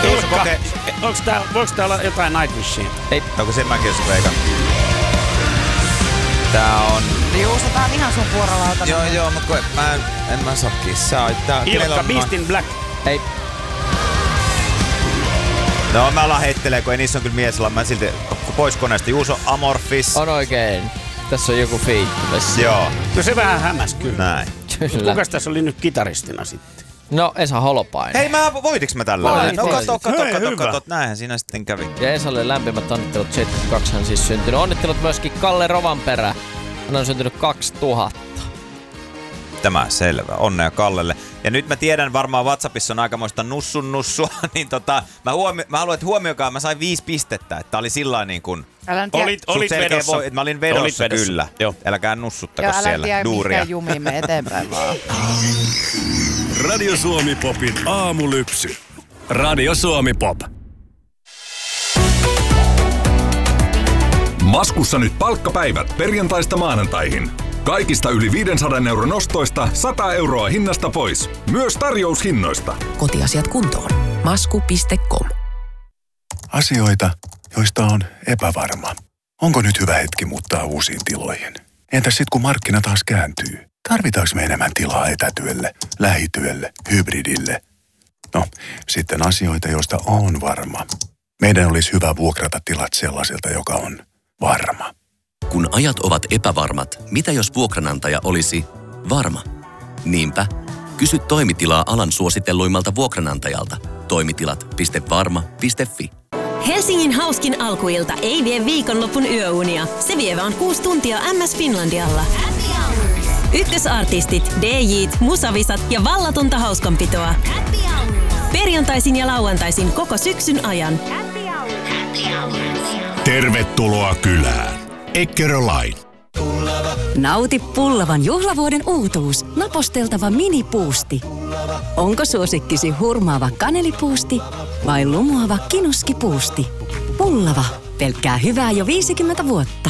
Voiko tää olla jotain Night Machine? Ei. Onko sen mäkin jos veikan? Tää on... Juuso, tää on ihan sun vuorolauta. Joo, mut kun en mä saa kissaa. Ilkka, Beast in Black. Ei. No mä alan heittelee, kun ei niissä on kyllä miesellä. Mä silti pois koneesta. Juuso, Amorphis. On oikein. Tässä on joku feittu. Joo. Kyllä se vähän hämäs kyllä. Näin. Kyllä. Kukas tässä oli nyt kitaristina sitten? No, Esa Holopainen. Hei, voitiks mä tällä? No kato. Näinhän siinä sitten kävi. Ja Esalle lämpimät onnittelut, 72 hän siis syntynyt. Onnittelut myöskin Kalle Rovanperä. Hän on syntynyt 2000. Tämä selvä. Onnea Kallelle. Ja nyt mä tiedän, varmaan WhatsAppissa on aikamoista nussua, niin mä haluan, että huomioikaa, mä sain 5 pistettä, että tää oli sillain niin kuin... Olit vedossa. Mä olin vedossa kyllä. Joo. Älkää nussuttako siellä duuria. Älä tiedä, mikä jumimme eteenpäin vaan. Radio Suomi Popin aamulypsy. Radio Suomi Pop. Maskussa nyt palkkapäivät perjantaista maanantaihin. Kaikista yli 500 euron ostoista 100 euroa hinnasta pois. Myös tarjoushinnoista. Kotiasiat kuntoon. Masku.com. Asioita, joista on epävarma. Onko nyt hyvä hetki muuttaa uusiin tiloihin? Entäs sitten kun markkina taas kääntyy? Tarvitaanko me enemmän tilaa etätyölle, lähityölle, hybridille? No, sitten asioita, joista on varma. Meidän olisi hyvä vuokrata tilat sellaiselta, joka on varma. Kun ajat ovat epävarmat, mitä jos vuokranantaja olisi varma? Niinpä, kysy toimitilaa alan suositelluimmalta vuokranantajalta. Toimitilat.varma.fi. Helsingin hauskin alkuilta ei vie viikonlopun yöunia. Se vie vaan 6 tuntia MS Finlandialla. Ykkösartistit, DJ:t, musavisat ja vallatonta hauskanpitoa. Perjantaisin ja lauantaisin koko syksyn ajan. Tervetuloa kylään. Eckeröline. Nauti Pullavan juhlavuoden uutuus. Naposteltava minipuusti. Onko suosikkisi hurmaava kanelipuusti vai lumoava kinuskipuusti? Pullava. Pelkkää hyvää jo 50 vuotta.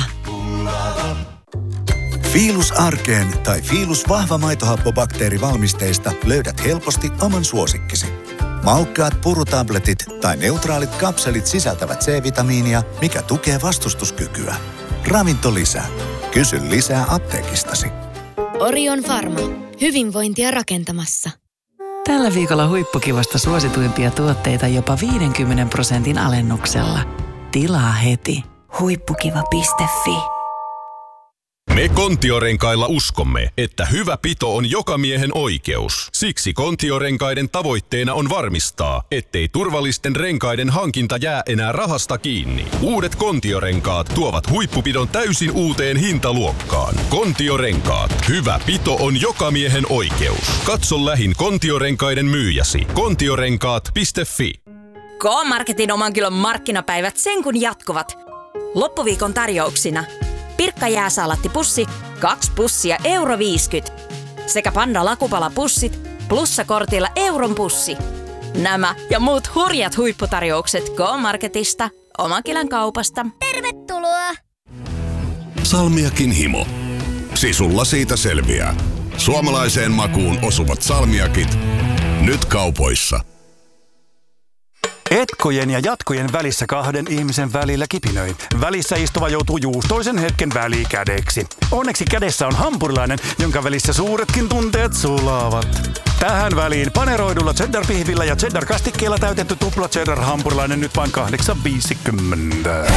Fiilus Arkeen tai Fiilus vahva maitohappobakteerivalmisteista löydät helposti oman suosikkisi. Maukkaat purutabletit tai neutraalit kapselit sisältävät C-vitamiinia, mikä tukee vastustuskykyä. Ravinto lisää. Kysy lisää apteekistasi. Orion Pharma. Hyvinvointia rakentamassa. Tällä viikolla huippukivasta suosituimpia tuotteita jopa 50% alennuksella. Tilaa heti. Huippukiva.fi. Me Kontiorenkailla uskomme, että hyvä pito on joka miehen oikeus. Siksi Kontiorenkaiden tavoitteena on varmistaa, ettei turvallisten renkaiden hankinta jää enää rahasta kiinni. Uudet Kontiorenkaat tuovat huippupidon täysin uuteen hintaluokkaan. Kontiorenkaat. Hyvä pito on joka miehen oikeus. Katso lähin Kontiorenkaiden myyjäsi. Kontiorenkaat.fi. K-Marketin oman kilon markkinapäivät sen kun jatkuvat. Loppuviikon tarjouksina. Pirkka jääsaalattipussi, 2 pussia €50. Sekä Panda lakupalapussit, plussakortilla euron pussi. Nämä ja muut hurjat huipputarjoukset K-Marketista, Omakilän kaupasta. Tervetuloa! Salmiakin himo. Sisulla siitä selviää. Suomalaiseen makuun osuvat salmiakit. Nyt kaupoissa. Etkojen ja jatkojen välissä 2 ihmisen välillä kipinöi. Välissä istuva joutuu juustoisen hetken välikädeksi. Onneksi kädessä on hampurilainen, jonka välissä suuretkin tunteet sulaavat. Tähän väliin paneroidulla cheddar-pihvillä ja cheddar-kastikkeella täytetty tupla cheddar-hampurilainen nyt vain 8,50.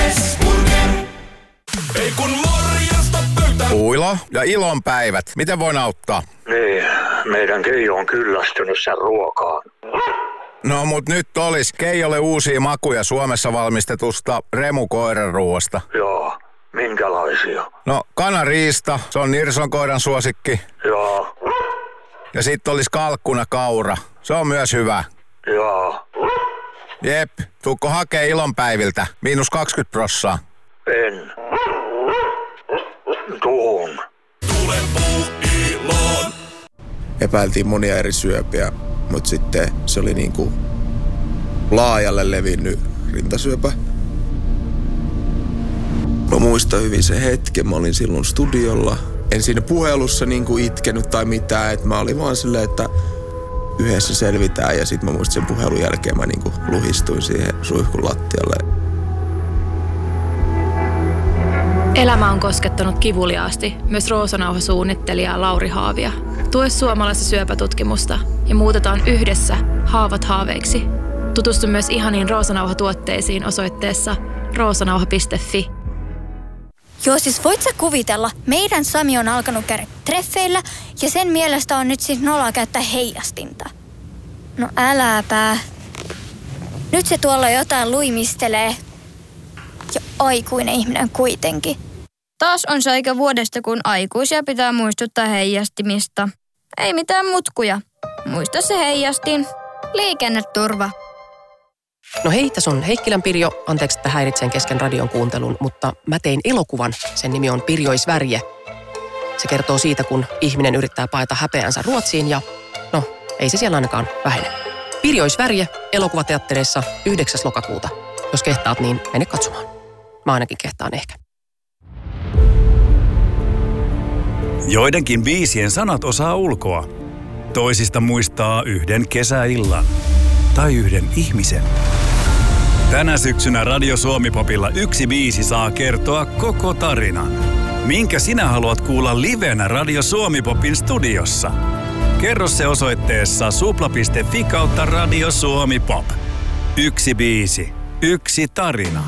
Ei kun morjesta pöytään. Uilo ja ilonpäivät. Miten voin auttaa? Niin, meidän Keijo on kyllästynyt sen ruokaan. No mut nyt olis Keijolle uusia makuja Suomessa valmistetusta Remu-koiranruoasta. Joo, minkälaisia? No kanariista, se on Nirson koiran suosikki. Joo. Ja sit olis kalkkuna kaura, se on myös hyvä. Joo. Jep, tuukko hakee ilonpäiviltä, -20%. En. Tuun. Tule puuiloon. Epäiltiin monia eri syöpiä, mutta sitten se oli niinku laajalle levinnyt rintasyöpä. Mä muistan hyvin sen hetken, mä olin silloin studiolla. En siinä puhelussa niinku itkenyt tai mitään, että mä olin vaan silleen, että yhdessä selvitään. Ja sitten mä muistin sen puhelun jälkeen mä niinku luhistuin siihen suihkun lattialle. Elämä on koskettanut kivuliaasti myös Roosanauha-suunnittelijaa Lauri Haavia. Tue suomalaista syöpätutkimusta ja muutetaan yhdessä haavat haaveiksi. Tutustu myös ihaniin Roosanauha-tuotteisiin osoitteessa roosanauha.fi. Joo, siis voit sä kuvitella, meidän Sami on alkanut käydä treffeillä ja sen mielestä on nyt siis noloa käyttää heijastinta. No äläpä. Nyt se tuolla jotain luimistelee. Ja aikuinen ihminen kuitenkin. Taas on se aika vuodesta, kun aikuisia pitää muistuttaa heijastimista. Ei mitään mutkuja. Muista se heijastin. Liikenneturva. No hei, tässä on Heikkilän Pirjo. Anteeksi, että häiritsen kesken radion kuuntelun, mutta mä tein elokuvan. Sen nimi on Pirjoisvärje. Se kertoo siitä, kun ihminen yrittää paeta häpeänsä Ruotsiin ja no, ei se siellä ainakaan vähene. Pirjoisvärje elokuvateattereissa 9. lokakuuta. Jos kehtaat, niin mene katsomaan. Mä ainakin kehtaan ehkä. Joidenkin biisien sanat osaa ulkoa. Toisista muistaa yhden kesäillan. Tai yhden ihmisen. Tänä syksynä Radio Suomi-popilla yksi biisi saa kertoa koko tarinan. Minkä sinä haluat kuulla livenä Radio Suomi-popin studiossa? Kerro se osoitteessa supla.fi/Radio Suomi-pop. Yksi biisi, yksi tarina.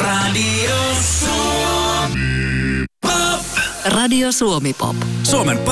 Radio Suomi-pop. Radio Suomi-pop. Suomen